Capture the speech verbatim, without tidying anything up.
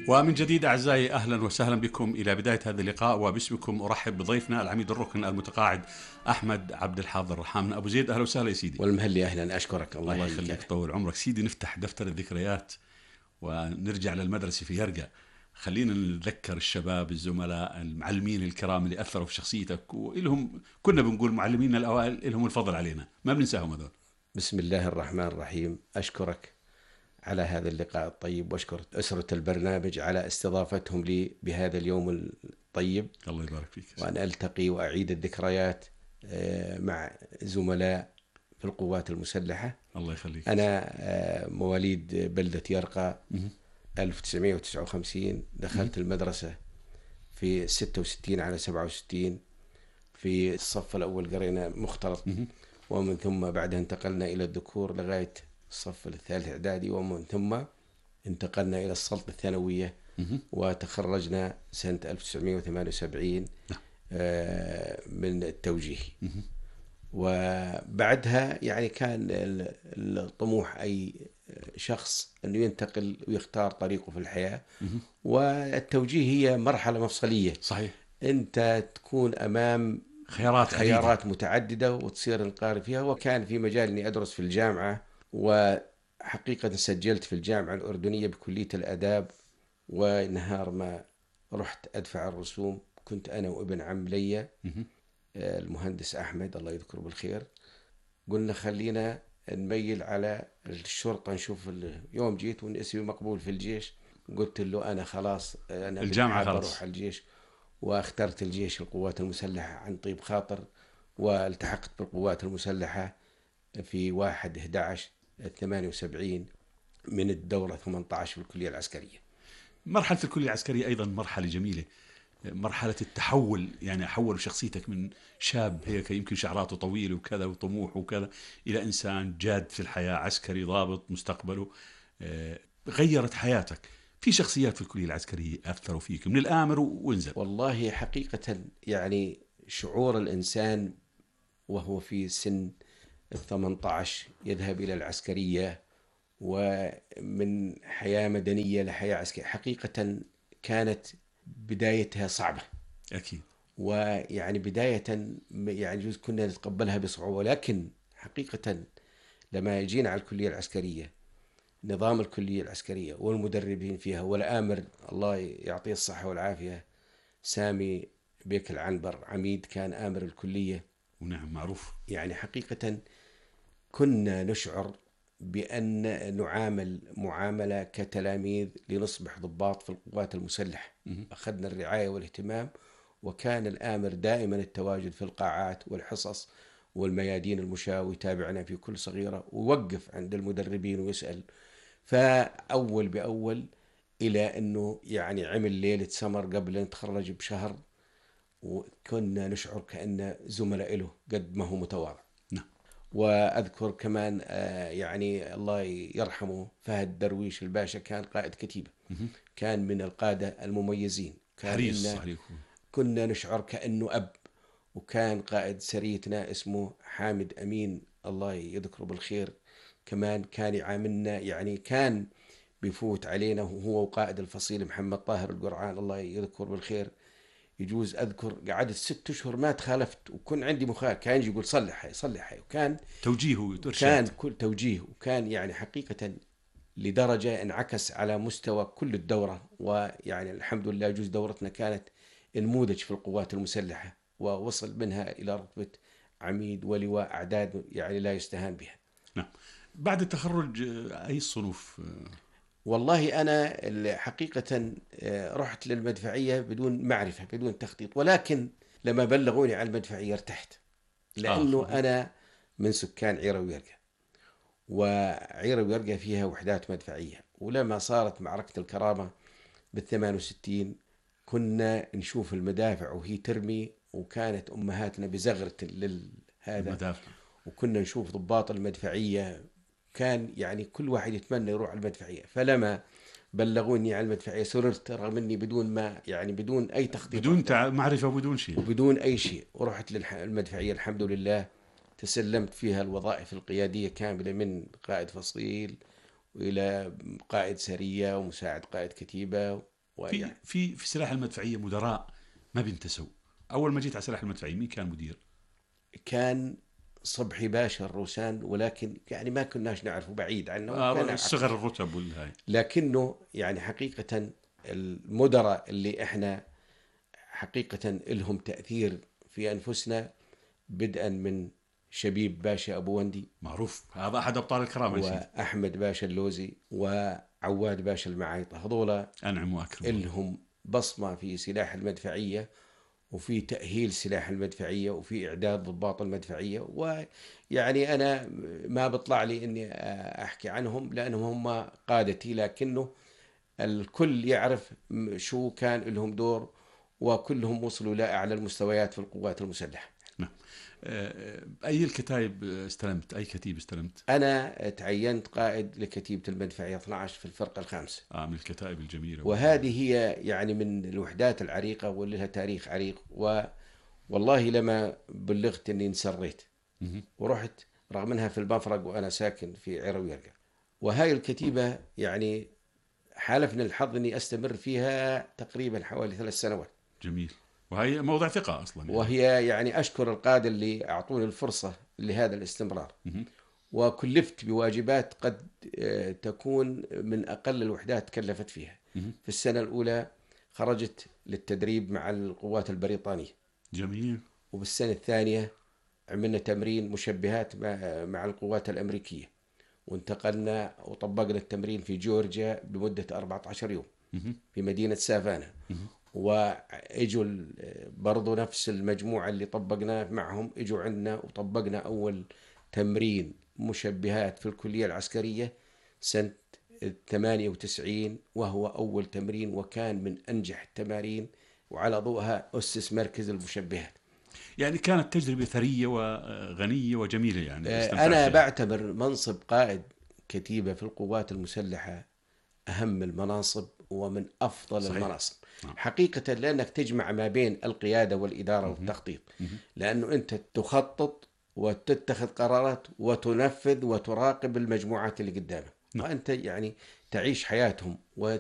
ومن جديد أعزائي أهلا وسهلا بكم إلى بداية هذا اللقاء، وباسمكم أرحب بضيفنا العميد الركن المتقاعد أحمد عبد الحاضر رحامن أبو زيد. أهلا وسهلا يا سيدي. والمهلي أهلا، أشكرك. الله, الله يخليك، طول عمرك سيدي. نفتح دفتر الذكريات ونرجع للمدرسة في يرقة. خلينا نتذكر الشباب الزملاء المعلمين الكرام اللي أثروا في شخصيتك، وإلهم كنا بنقول معلمينا الأوائل لهم الفضل علينا، ما بننساهم هذول. بسم الله الرحمن الرحيم. أشكرك على هذا اللقاء الطيب، وأشكر أسرة البرنامج على استضافتهم لي بهذا اليوم الطيب. الله يبارك فيك. وأن ألتقي وأعيد الذكريات مع زملاء في القوات المسلحة. الله يخليك. أنا مواليد بلدة يرقة ألف وتسعمائة وتسعة وخمسين. دخلت المدرسة في ستة وستين على سبعة وستين. في الصف الأول قرينا مختلط، ومن ثم بعدها انتقلنا إلى الذكور لغاية الصف الثالث إعدادي، ومن ثم انتقلنا إلى السلطة الثانوية وتخرجنا سنة ألف وتسعمائة وثمانية وسبعين من التوجيهي. وبعدها يعني كان الطموح أي شخص أنه ينتقل ويختار طريقه في الحياة، والتوجيه هي مرحلة مفصلية. صحيح. أنت تكون أمام خيارات خيارات متعددة وتصير القارئ فيها. وكان في مجال أني أدرس في الجامعة، وحقيقة سجلت في الجامعة الأردنية بكلية الآداب. ونهار ما رحت أدفع الرسوم كنت أنا وابن عم لي المهندس أحمد الله يذكره بالخير، قلنا خلينا نميل على الشرطة نشوف. اليوم جيت وإن اسمي مقبول في الجيش، قلت له أنا خلاص أنا الجامعة خلاص بروح الجيش، واخترت الجيش القوات المسلحة عن طيب خاطر. والتحقت بالقوات المسلحة في واحد أحد عشر ثمانية وسبعين من الدورة ثمانية عشر في الكلية العسكرية. مرحلة الكلية العسكرية أيضا مرحلة جميلة، مرحلة التحول، يعني أحول شخصيتك من شاب هيك يمكن شعراته طويلة وكذا وطموح وكذا إلى إنسان جاد في الحياة، عسكري ضابط مستقبله. غيرت حياتك. في شخصيات في الكلية العسكرية أثروا فيك من الآمر وانزل. والله حقيقة يعني شعور الإنسان وهو في سن الثمانية عشر يذهب إلى العسكرية، ومن حياة مدنية لحياة عسكرية، حقيقة كانت بدايتها صعبة أكيد. ويعني بداية يعني جزء كنا نتقبلها بصعوبة، لكن حقيقة لما جينا على الكلية العسكرية، نظام الكلية العسكرية والمدربين فيها، والآمر الله يعطيه الصحة والعافية سامي بيك العنبر عميد كان آمر الكلية. ونعم معروف. يعني حقيقة كنا نشعر بأن نعامل معاملة كتلاميذ لنصبح ضباط في القوات المسلحة. أخذنا الرعاية والاهتمام، وكان الآمر دائما التواجد في القاعات والحصص والميادين المشاة، ويتابعنا في كل صغيرة، ويوقف عند المدربين ويسأل. فأول بأول إلى أنه يعني عمل ليلة سمر قبل أن نتخرج بشهر، وكنا نشعر كأن زملاء له قد ما هو متواضع. نعم. وأذكر كمان يعني الله يرحمه فهد درويش الباشا كان قائد كتيبة، كان من القادة المميزين، كان حريص. كنا نشعر كأنه أب. وكان قائد سريتنا اسمه حامد أمين الله يذكره بالخير، كمان كان يعاملنا يعني كان بيفوت علينا هو وقائد الفصيل محمد طاهر القرعان الله يذكره بالخير. يجوز أذكر قعدت ست أشهر ما تخالفت، وكان عندي مخالف كان يجي يقول صلح هاي صلح هاي، وكان توجيهه كان كل توجيه، وكان يعني حقيقة لدرجة انعكس على مستوى كل الدورة. ويعني الحمد لله يجوز دورتنا كانت نموذج في القوات المسلحة، ووصل منها إلى رتبة عميد ولواء أعداد يعني لا يستهان بها. نعم. بعد التخرج أي الصنوف؟ والله أنا حقيقة رحت للمدفعية بدون معرفة بدون تخطيط، ولكن لما بلغوني عن المدفعية ارتحت، لأنه آه. أنا من سكان عيرة ويرقة، وعيرة ويرقة فيها وحدات مدفعية. ولما صارت معركة الكرامة بالثمان وستين كنا نشوف المدافع وهي ترمي، وكانت أمهاتنا بزغرة لهذا المدافع، وكنا نشوف ضباط المدفعية، كان يعني كل واحد يتمنى يروح على المدفعية. فلما بلغوني على المدفعية سررت رغم اني بدون ما يعني بدون اي تخطيط، بدون تع... معرفة وبدون شيء وبدون اي شيء، ورحت للمدفعية الحمد لله تسلمت فيها الوظائف القيادية كاملة، من قائد فصيل وإلى قائد سرية ومساعد قائد كتيبة في في في سلاح المدفعية مدراء ما بينتسوا. أول ما جيت على سلاح المدفعية مين كان مدير؟ كان صبحي باشا الروسان، ولكن يعني ما كناش نعرفه، بعيد عنه، وكان آه صغر الرتب والهاي. لكنه يعني حقيقة المدراء اللي احنا حقيقة لهم تأثير في أنفسنا، بدءا من شبيب باشا أبو وندي، معروف هذا أحد أبطال الكرامة، وأحمد باشا اللوزي، وعواد باشا المعايطة. هذولا أنعم وأكرم، لهم بصمة في سلاح المدفعية، وفي تأهيل سلاح المدفعية، وفي إعداد ضباط المدفعية. ويعني أنا ما بطلع لي أني أحكي عنهم لأنهم هم قادتي، لكنه الكل يعرف شو كان لهم دور، وكلهم وصلوا لأعلى المستويات في القوات المسلحة. نعم. أي الكتائب استلمت؟ أي كتيب استلمت؟ أنا تعينت قائد لكتيبة المدفعية اثنا عشر في الفرقة الخامسة. آه من الكتائب الجميلة، وهذه هي يعني من الوحدات العريقة واللي لها تاريخ عريق. والله لما بلغت أني انسريت ورحت رغم أنها في المفرق وأنا ساكن في عرويرقة. وهاي الكتيبة يعني حالفني الحظ أني أستمر فيها تقريبا حوالي ثلاث سنوات. جميل. وهي موضع ثقة أصلا يعني. وهي يعني أشكر القادة اللي أعطوني الفرصة لهذا الاستمرار. وكلفت بواجبات قد تكون من أقل الوحدات تكلفت فيها. في السنة الأولى خرجت للتدريب مع القوات البريطانية. جميل. وبالسنة الثانية عملنا تمرين مشبهات مع القوات الأمريكية، وانتقلنا وطبقنا التمرين في جورجيا بمدة أربعة عشر يوم في مدينة سافانا. واجوا برضو نفس المجموعة اللي طبقنا معهم اجوا عندنا، وطبقنا أول تمرين مشبهات في الكلية العسكرية سنة ثمانية وتسعين، وهو أول تمرين وكان من أنجح التمارين، وعلى ضوءها أسس مركز المشبهات. يعني كانت تجربة ثرية وغنية وجميلة يعني. أنا بعتبر منصب قائد كتيبة في القوات المسلحة أهم المناصب ومن أفضل صحيح. المناصب حقيقة، لأنك تجمع ما بين القيادة والإدارة والتخطيط، لأنه أنت تخطط وتتخذ قرارات وتنفذ وتراقب المجموعات اللي قدامك، وأنت يعني تعيش حياتهم.